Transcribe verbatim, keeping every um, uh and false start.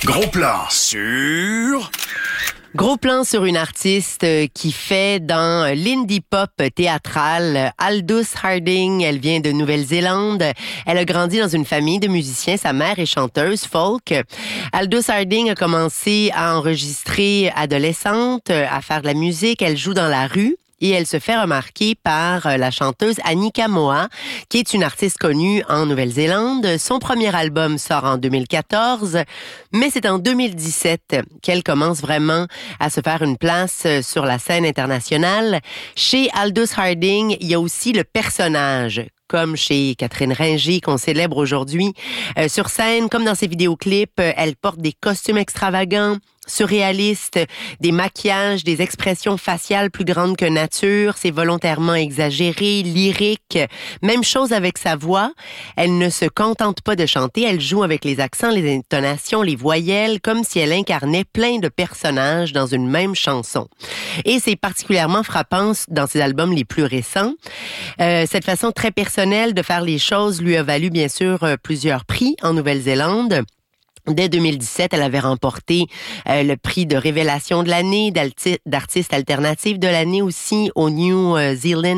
Gros plan sur... Gros plan sur une artiste qui fait dans l'indie pop théâtral. Aldous Harding, elle vient de Nouvelle-Zélande. Elle a grandi dans une famille de musiciens. Sa mère est chanteuse folk. Aldous Harding a commencé à enregistrer adolescente, à faire de la musique. Elle joue dans la rue. Et elle se fait remarquer par la chanteuse Anika Moa, qui est une artiste connue en Nouvelle-Zélande. Son premier album sort en deux mille quatorze, mais c'est en deux mille dix-sept qu'elle commence vraiment à se faire une place sur la scène internationale. Chez Aldous Harding, il y a aussi le personnage, comme chez Catherine Ringer, qu'on célèbre aujourd'hui. Euh, sur scène, comme dans ses vidéoclips, elle porte des costumes extravagants, surréalistes, des maquillages, des expressions faciales plus grandes que nature. C'est volontairement exagéré, lyrique. Même chose avec sa voix. Elle ne se contente pas de chanter, elle joue avec les accents, les intonations, les voyelles, comme si elle incarnait plein de personnages dans une même chanson. Et c'est particulièrement frappant dans ses albums les plus récents. Euh, cette façon très personnelle de faire les choses lui a valu bien sûr plusieurs prix en Nouvelle-Zélande. Dès deux mille dix-sept, elle avait remporté euh, le prix de révélation de l'année, d'artiste alternative de l'année aussi au New Zealand